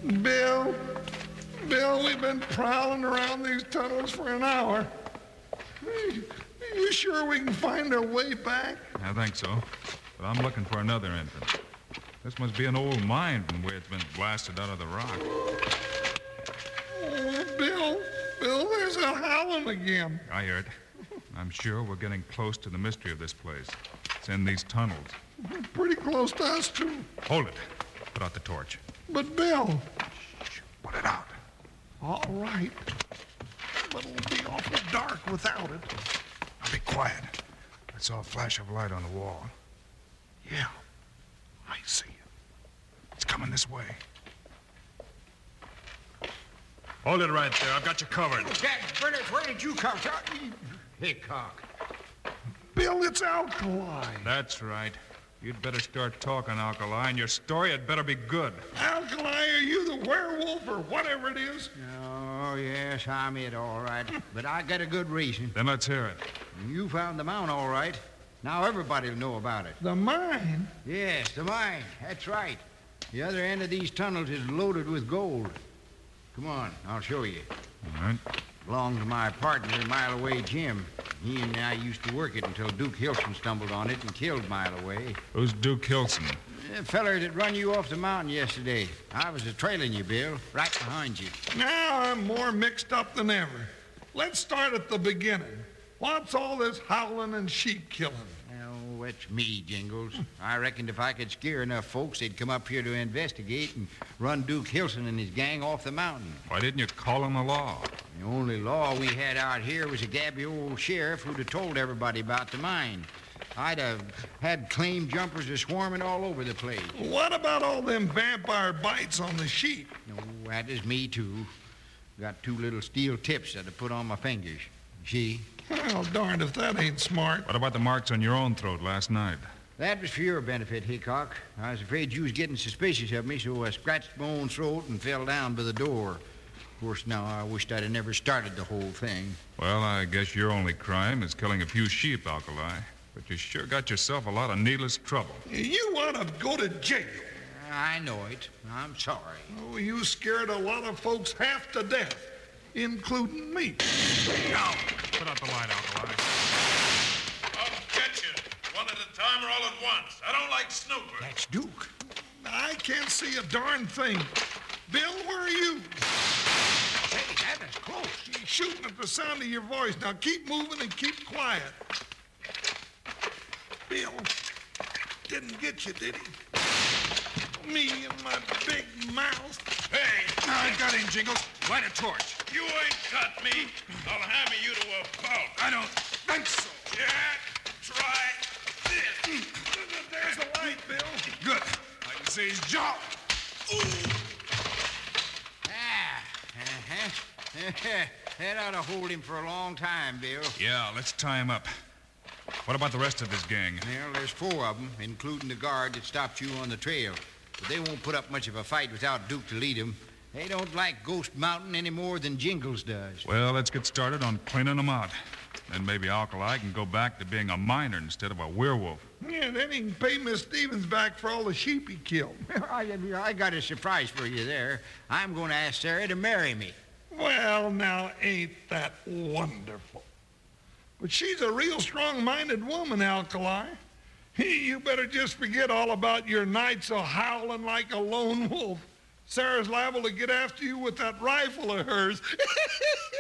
Bill, we've been prowling around these tunnels for an hour. You sure we can find our way back? I think so. But I'm looking for another entrance. This must be an old mine from where it's been blasted out of the rock. Oh, Bill, there's that howling again. I hear it. I'm sure we're getting close to the mystery of this place. It's in these tunnels. Pretty close to us, too. Hold it. Put out the torch. But, Bill... Shh, put it out. All right. But it'll be awful dark without it. Now be quiet. I saw a flash of light on the wall. Yeah, I see it. It's coming this way. Hold it right there. I've got you covered. Jack, where did you come from? Hickok. Bill, it's Alkali. That's right. You'd better start talking, Alkali, and your story had better be good. Alkali, are you the werewolf or whatever it is? Oh, yes, I'm it, all right. But I got a good reason. Then let's hear it. You found the mine, all right. Now everybody'll know about it. The mine? Yes, the mine. That's right. The other end of these tunnels is loaded with gold. Come on, I'll show you. All right. Belonged to my partner, Mile Away Jim. He and I used to work it until Duke Hilson stumbled on it and killed Mile Away. Who's Duke Hilson? The feller that run you off the mountain yesterday. I was a-trailing you, Bill, right behind you. Now I'm more mixed up than ever. Let's start at the beginning. What's all this howling and sheep killing? Oh, that's me, Jingles. I reckoned if I could scare enough folks, they'd come up here to investigate and run Duke Hilson and his gang off the mountain. Why didn't you call him the law? The only law we had out here was a gabby old sheriff who'd have told everybody about the mine. I'd have had claim jumpers a-swarming all over the place. What about all them vampire bites on the sheep? No, that is me, too. Got 2 little steel tips that I put on my fingers. See? Well, darned if that ain't smart. What about the marks on your own throat last night? That was for your benefit, Hickok. I was afraid you was getting suspicious of me, so I scratched my own throat and fell down by the door. Of course, now I wished I'd have never started the whole thing. Well, I guess your only crime is killing a few sheep, Alkali. But you sure got yourself a lot of needless trouble. You ought to go to jail. I know it. I'm sorry. Oh, you scared a lot of folks half to death, including me. Now, put out the light, Alkali. I'll get you. One at a time or all at once. I don't like snoopers. That's Duke. I can't see a darn thing. Bill, where are you? Say, that is close. He's shooting at the sound of your voice. Now keep moving and keep quiet. Bill, didn't get you, did he? Me and my big mouth. Hey, I got him, Jingles. Light a torch. you ain't got me. I'll hammer you to a pulp. I don't think so. Jack, try this. There's the light, Bill. Good. I can see his jaw. That ought to hold him for a long time, Bill. Yeah, let's tie him up. What about the rest of this gang? Well, there's 4 of them, including the guard that stopped you on the trail. But they won't put up much of a fight without Duke to lead them. They don't like Ghost Mountain any more than Jingles does. Well, let's get started on cleaning them out. Then maybe Alkali can go back to being a miner instead of a werewolf. Yeah, then he can pay Miss Stevens back for all the sheep he killed. I got a surprise for you there. I'm going to ask Sarah to marry me. Well, now, ain't that wonderful? But she's a real strong-minded woman, Alkali. You better just forget all about your nights of howling like a lone wolf. Sarah's liable to get after you with that rifle of hers.